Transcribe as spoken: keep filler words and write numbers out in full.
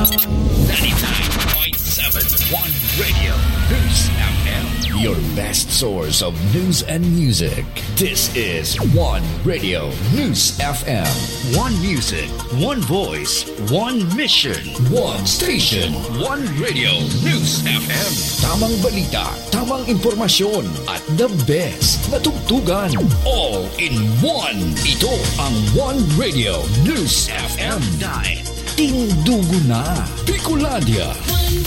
ninety-nine point seven One Radio News F M. Your best source of news and music. This is One Radio News F M. One music, one voice, one mission, one station, one Radio News F M. Tamang balita, tamang impormasyon, at the best na tugtugan. All in one. Ito ang One Radio News F M. Dahil tindugo na Bicolandia.